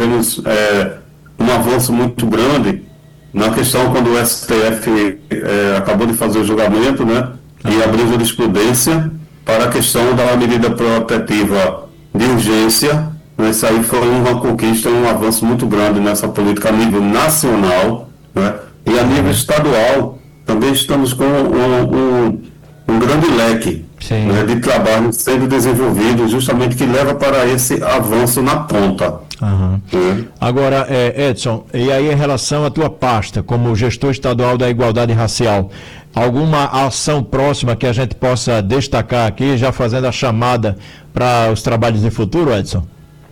tivemos um avanço muito grande na questão quando o STF acabou de fazer o julgamento, né, e abriu jurisprudência para a questão da medida protetiva de urgência. Isso aí foi uma conquista, um avanço muito grande nessa política a nível nacional, né? E a nível estadual também estamos com um grande leque, né, de trabalho sendo desenvolvido, justamente que leva para esse avanço na ponta. Agora, Edson, e aí em relação à tua pasta, como gestor estadual da igualdade racial, alguma ação próxima que a gente possa destacar aqui, já fazendo a chamada para os trabalhos de futuro, Edson?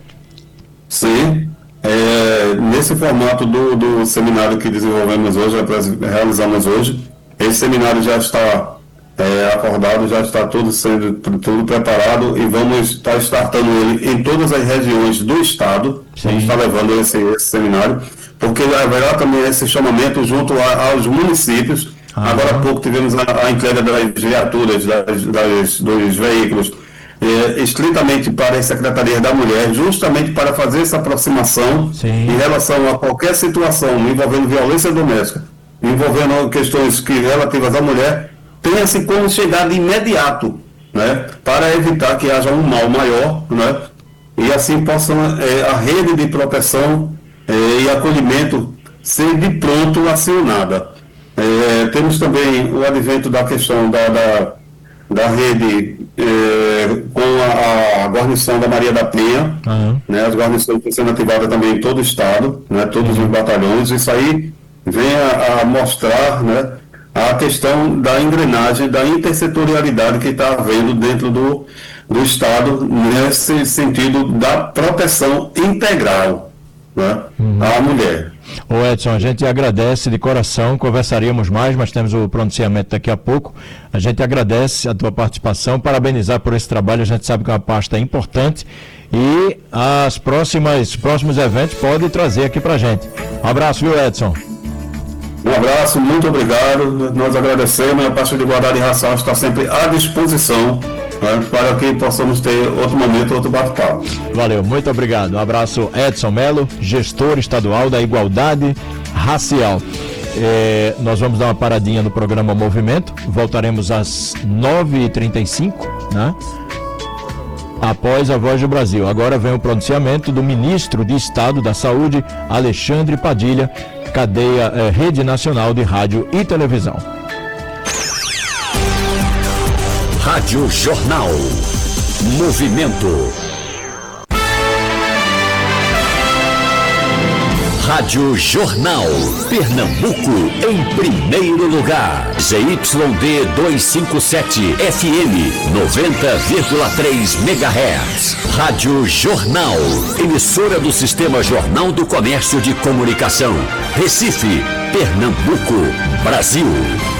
Sim, nesse formato do seminário que desenvolvemos hoje, realizamos hoje, esse seminário já está acordado, já está tudo preparado e vamos estar startando ele em todas as regiões do estado. Sim. Vamos estar levando esse seminário, porque haverá também esse chamamento junto aos municípios. Agora há pouco tivemos a entrega das viaturas, dos veículos, estritamente para a Secretaria da Mulher, justamente para fazer essa aproximação. Sim. Em relação a qualquer situação envolvendo violência doméstica, envolvendo questões relativas à mulher, tenha-se como chegar de imediato, né, para evitar que haja um mal maior, né, e assim possa a rede de proteção e acolhimento ser de pronto acionada. Temos também o advento da questão da rede com a guarnição da Maria da Penha, né, as guarnições estão sendo ativadas também em todo o estado, né, todos os batalhões. Isso aí vem a mostrar, né, a questão da engrenagem, da intersetorialidade que está havendo dentro do estado, nesse sentido da proteção integral, né, à mulher. Ô Edson, a gente agradece de coração, conversaríamos mais, mas temos o pronunciamento daqui a pouco. A gente agradece a tua participação, parabenizar por esse trabalho, a gente sabe que é uma pasta importante e os próximos eventos pode trazer aqui pra gente. Um abraço, viu, Edson? Um abraço, muito obrigado, nós agradecemos, a pasta de igualdade racial está sempre à disposição, né, para que possamos ter outro momento, outro bate-papo. Valeu, muito obrigado. Um abraço, Edson Melo, gestor estadual da igualdade racial. Nós vamos dar uma paradinha no programa Movimento, voltaremos às 9h35, né? Após a Voz do Brasil. Agora vem o pronunciamento do ministro de Estado da Saúde, Alexandre Padilha, Rede Nacional de Rádio e Televisão. Rádio Jornal. Movimento. Rádio Jornal. Pernambuco em primeiro lugar. ZYD 257 FM 90,3 MHz. Rádio Jornal. Emissora do Sistema Jornal do Comércio de Comunicação. Recife, Pernambuco, Brasil.